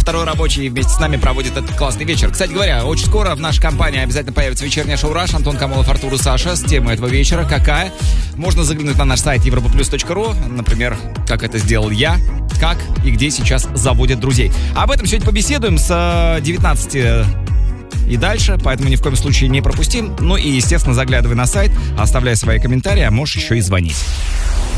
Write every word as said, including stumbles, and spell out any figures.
второй рабочий вместе с нами проводит этот классный вечер. Кстати говоря, очень скоро в нашей компании обязательно появится вечернее шоу «Раш». Антон Камолов, Артур и Саша с темой этого вечера. Какая? Можно заглянуть на наш сайт европа плюс точка ру. Например, как это сделал я, как и где сейчас заводят друзей. Об этом сегодня побеседуем с девятнадцати и дальше, поэтому ни в коем случае не пропустим. Ну и, естественно, заглядывай на сайт, оставляй свои комментарии, а можешь еще и звонить.